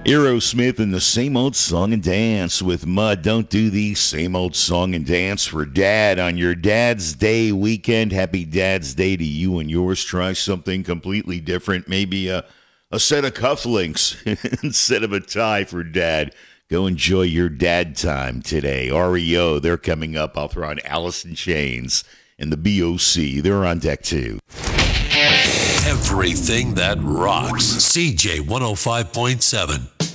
Aerosmith and the same old song and dance with Mud. Don't do the same old song and dance for Dad on your Dad's Day weekend. Happy Dad's Day to you and yours. Try something completely different. Maybe a set of cufflinks instead of a tie for Dad. Go enjoy your dad time today. REO, they're coming up. I'll throw on Alice in Chains and the BOC. They're on deck too. Everything that rocks. CJ 105.7.